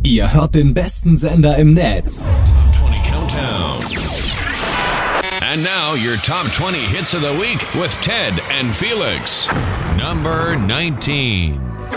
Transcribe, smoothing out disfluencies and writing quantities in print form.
Ihr hört den besten Sender im Netz. Top 20 Countdown. And now your top 20 hits of the week with Ted and Felix. Number 19.